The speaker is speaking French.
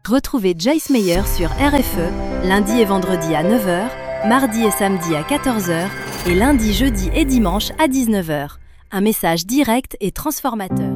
Retrouvez Joyce Meyer sur RFE, lundi et vendredi à 9 h, mardi et samedi à 14 h et lundi, jeudi et dimanche à 19 h. Un message direct et transformateur.